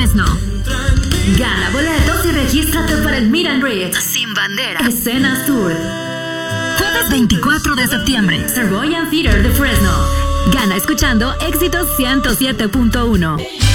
Fresno. Gana boletos y regístrate para el Meet and Greet Sin Bandera Escena Sur. Jueves 24 de septiembre, Savoy Theater de Fresno. Gana escuchando Éxitos 107.1.